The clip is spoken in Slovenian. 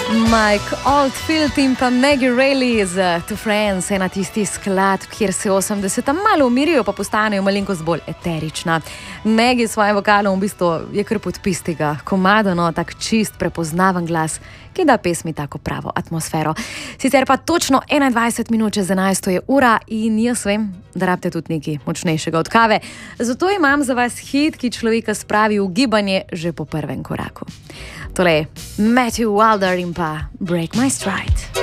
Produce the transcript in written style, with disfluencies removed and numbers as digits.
Mike Oldfield in pa Maggie Reilly z To Friends, ena tisti skladb, kjer se 80-ta malo umirijo, pa postanejo malenkost bolj eterična. Maggie s svojim vokalom v bistvu je kar podpis tega komada, no, tak čist, prepoznaven glas, ki da pesmi tako pravo atmosfero. Sicer pa točno 21 minut čez 11 je ura in jaz vem, da rabite tudi nekaj močnejšega od kave. Zato imam za vas hit, ki človeka spravi v gibanje že po prvem koraku. Tole, Matthew Wilder in pa Break My Stride.